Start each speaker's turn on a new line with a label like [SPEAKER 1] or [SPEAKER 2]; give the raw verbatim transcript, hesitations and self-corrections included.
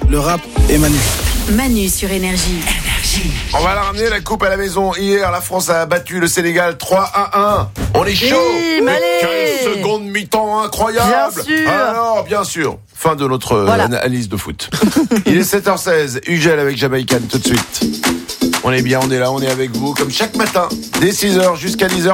[SPEAKER 1] le rap et Manu.
[SPEAKER 2] Manu sur Énergie.
[SPEAKER 3] On va la ramener la coupe à la maison. Hier, la France a battu le Sénégal trois à un. On est chaud.
[SPEAKER 4] Oui,
[SPEAKER 3] quinze secondes mi-temps incroyable.
[SPEAKER 4] Bien sûr.
[SPEAKER 3] Alors, bien sûr. Fin de notre
[SPEAKER 4] Voilà.
[SPEAKER 3] analyse de foot. Il est sept heures seize. Ugel avec Jamaïcaine tout de suite. On est bien, on est là, on est avec vous comme chaque matin dès six heures jusqu'à dix heures.